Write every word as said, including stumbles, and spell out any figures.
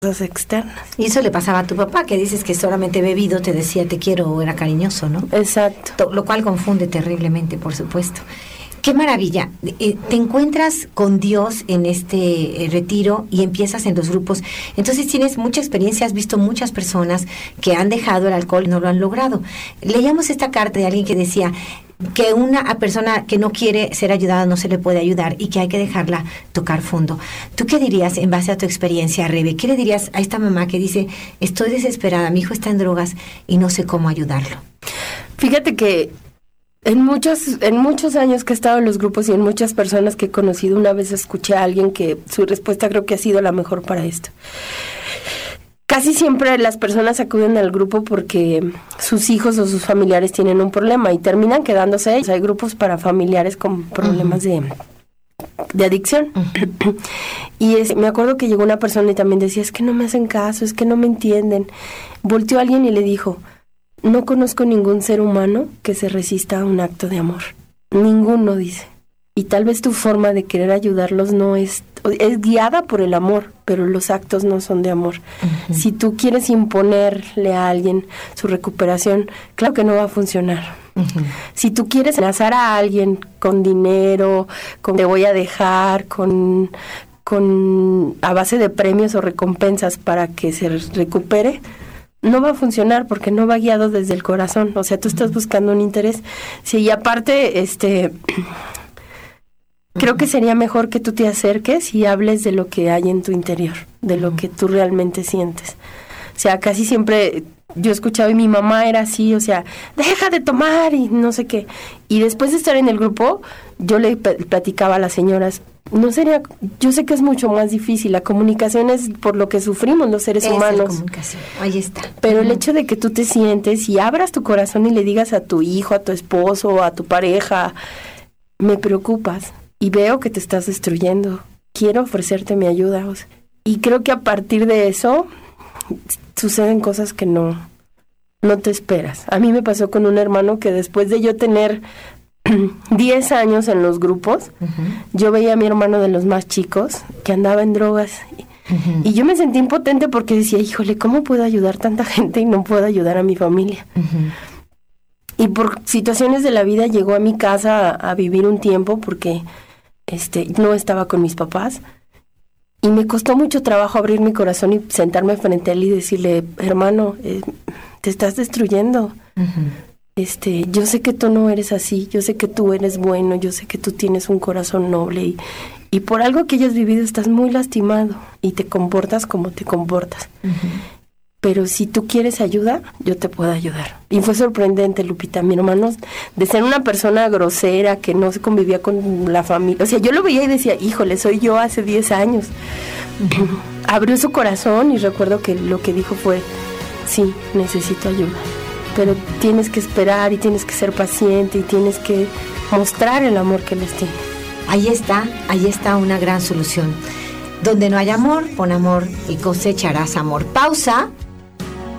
cosas externas. Y eso le pasaba a tu papá, que dices que solamente bebido te decía te quiero o era cariñoso, ¿no? Exacto. Lo cual confunde terriblemente, por supuesto. ¡Qué maravilla! Eh, te encuentras con Dios en este eh, retiro y empiezas en los grupos. Entonces tienes mucha experiencia, has visto muchas personas que han dejado el alcohol y no lo han logrado. Leíamos esta carta de alguien que decía que una persona que no quiere ser ayudada no se le puede ayudar y que hay que dejarla tocar fondo. ¿Tú qué dirías en base a tu experiencia, Rebe? ¿Qué le dirías a esta mamá que dice, estoy desesperada, mi hijo está en drogas y no sé cómo ayudarlo? Fíjate que En muchos, en muchos años que he estado en los grupos y en muchas personas que he conocido, una vez escuché a alguien que su respuesta creo que ha sido la mejor para esto. Casi siempre las personas acuden al grupo porque sus hijos o sus familiares tienen un problema y terminan quedándose ellos. Hay grupos para familiares con problemas uh-huh. de, de adicción. Uh-huh. Y es, me acuerdo que llegó una persona y también decía, es que no me hacen caso, es que no me entienden. Volteó a alguien y le dijo, no conozco ningún ser humano que se resista a un acto de amor. Ninguno, dice. Y tal vez tu forma de querer ayudarlos no es... Es guiada por el amor, pero los actos no son de amor. Uh-huh. Si tú quieres imponerle a alguien su recuperación, claro que no va a funcionar. Uh-huh. Si tú quieres enlazar a alguien con dinero, con te voy a dejar, con, con a base de premios o recompensas para que se recupere, no va a funcionar porque no va guiado desde el corazón. O sea, tú estás buscando un interés. Sí, y aparte, este, creo que sería mejor que tú te acerques y hables de lo que hay en tu interior, de lo que tú realmente sientes. O sea, casi siempre yo he escuchado y mi mamá era así, o sea, deja de tomar y no sé qué. Y después de estar en el grupo, yo le platicaba a las señoras, no sería, yo sé que es mucho más difícil, la comunicación es por lo que sufrimos los seres es humanos. La comunicación, ahí está. Pero uh-huh. el hecho de que tú te sientes y abras tu corazón y le digas a tu hijo, a tu esposo, a tu pareja, me preocupas y veo que te estás destruyendo, quiero ofrecerte mi ayuda. O sea, y creo que a partir de eso suceden cosas que no, no te esperas. A mí me pasó con un hermano que después de yo tener diez años en los grupos, uh-huh. yo veía a mi hermano de los más chicos que andaba en drogas uh-huh. y yo me sentí impotente porque decía, híjole, ¿cómo puedo ayudar tanta gente y no puedo ayudar a mi familia? Uh-huh. Y por situaciones de la vida llegó a mi casa a, a vivir un tiempo porque este, no estaba con mis papás y me costó mucho trabajo abrir mi corazón y sentarme frente a él y decirle, hermano, eh, te estás destruyendo. Uh-huh. Este, yo sé que tú no eres así, yo sé que tú eres bueno, yo sé que tú tienes un corazón noble y, y por algo que hayas vivido estás muy lastimado y te comportas como te comportas. Uh-huh. Pero si tú quieres ayuda, yo te puedo ayudar. Y fue sorprendente, Lupita, mi hermano, de ser una persona grosera que no se convivía con la familia. O sea, yo lo veía y decía, híjole, soy yo hace diez años. Uh-huh. Abrió su corazón y recuerdo que lo que dijo fue, sí, necesito ayuda. Pero tienes que esperar y tienes que ser paciente y tienes que mostrar el amor que les tienes. Ahí está, ahí está una gran solución. Donde no hay amor, pon amor y cosecharás amor. Pausa